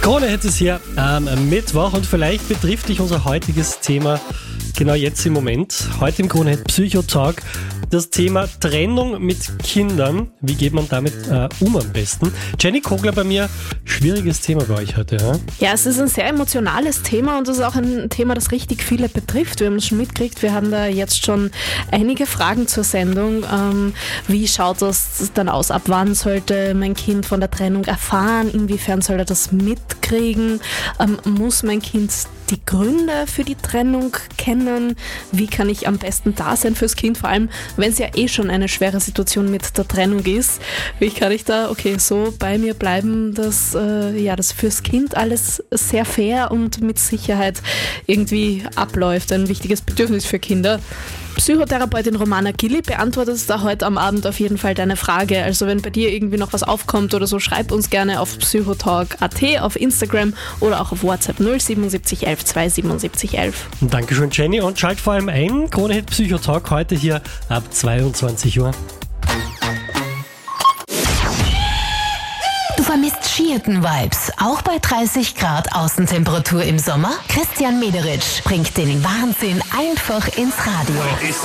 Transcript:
Krone Hits ist hier am Mittwoch und vielleicht betrifft dich unser heutiges Thema genau jetzt im Moment. Heute im Krone Hit Psychotalk das Thema Trennung mit Kindern. Wie geht man damit am besten? Jenny Kogler bei mir, schwieriges Thema bei euch heute. Ja? Ja, es ist ein sehr emotionales Thema und es ist auch ein Thema, das richtig viele betrifft. Wir haben es schon mitgekriegt, wir haben da jetzt schon einige Fragen zur Sendung. Wie schaut das dann aus? Ab wann sollte mein Kind von der Trennung erfahren? Inwiefern soll er das mitkriegen? Muss mein Kind die Gründe für die Trennung kennen? Wie kann ich am besten da sein fürs Kind? Vor allem, wenn es ja schon eine schwere Situation mit der Trennung ist. Wie kann ich da, so bei mir bleiben, dass das fürs Kind alles sehr fair und mit Sicherheit irgendwie abläuft. Ein wichtiges Bedürfnis für Kinder. Psychotherapeutin Romana Gilli beantwortet da heute am Abend auf jeden Fall deine Frage. Also wenn bei dir irgendwie noch was aufkommt oder so, schreib uns gerne auf psychotalk.at, auf Instagram oder auch auf WhatsApp 077 11 277 11. Dankeschön, Jenny, und schalt vor allem ein. Krone Hit Psychotalk heute hier ab 22 Uhr. Du vermisst Skihütten-Vibes, auch bei 30 Grad Außentemperatur im Sommer? Christian Mederitsch bringt den Wahnsinn einfach ins Radio.